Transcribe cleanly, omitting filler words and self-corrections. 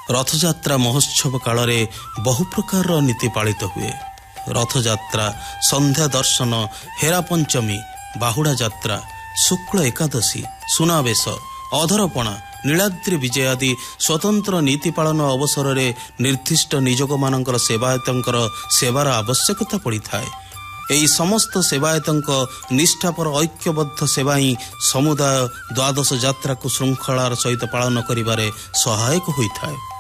रथयात्रा महोत्सव काल रे बहु प्रकार नीति पालित हुए। रथयात्रा, संध्या दर्शन, हेरा पंचमी, बाहुड़ा यात्रा, शुक्ल एकादशी, सुनावेश, अधरपणा, नीलाद्री विजय आदि स्वतंत्र नीति पालन अवसर रे निर्दिष्ट निजोग मानकर सेवायतंकर सेवार आवश्यकता पड़ी थाए। एही समस्त सेवायतंक निष्ठापर ऐक्यबद्ध सेवा ही समुदाय द्वादश यात्रा को श्रृंखलार सहित पालन करिबारे सहायक होइथाए।